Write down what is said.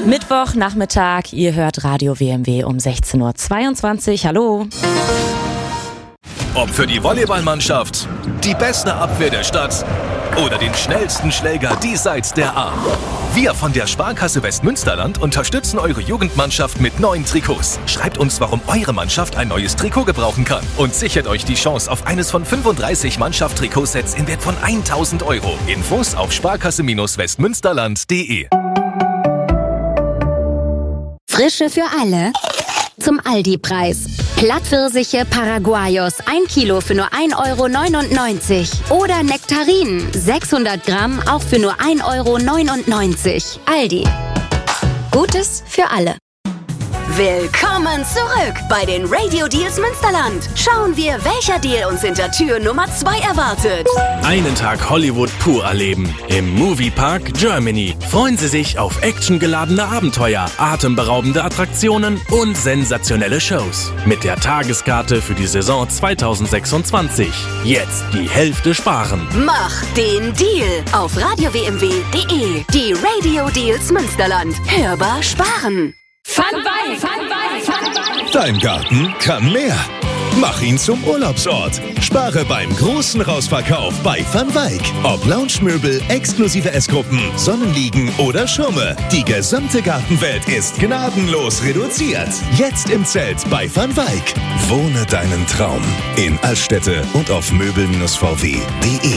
Mittwochnachmittag, ihr hört Radio WMW um 16.22 Uhr. Hallo. Ob für die Volleyballmannschaft, die beste Abwehr der Stadt oder den schnellsten Schläger diesseits der A. Wir von der Sparkasse Westmünsterland unterstützen eure Jugendmannschaft mit neuen Trikots. Schreibt uns, warum eure Mannschaft ein neues Trikot gebrauchen kann und sichert euch die Chance auf eines von 35 Mannschaft-Trikotsets im Wert von 1.000 €. Infos auf sparkasse-westmünsterland.de. Frische für alle zum Aldi-Preis. Plattpfirsiche Paraguayos 1 Kilo für nur 1,99 €. Oder Nektarinen 600 Gramm auch für nur 1,99 €. Aldi. Gutes für alle. Willkommen zurück bei den Radio Deals Münsterland. Schauen wir, welcher Deal uns hinter Tür Nummer 2 erwartet. Einen Tag Hollywood pur erleben. Im Moviepark Germany. Freuen Sie sich auf actiongeladene Abenteuer, atemberaubende Attraktionen und sensationelle Shows. Mit der Tageskarte für die Saison 2026. Jetzt die Hälfte sparen. Mach den Deal auf radiowmw.de. Die Radio Deals Münsterland. Hörbar sparen. Funwijk. Dein Garten kann mehr. Mach ihn zum Urlaubsort. Spare beim großen Rausverkauf bei Funwijk. Ob Loungemöbel, exklusive Essgruppen, Sonnenliegen oder Schirme. Die gesamte Gartenwelt ist gnadenlos reduziert. Jetzt im Zelt bei Funwijk. Wohne deinen Traum in Altstädte und auf möbel-vw.de.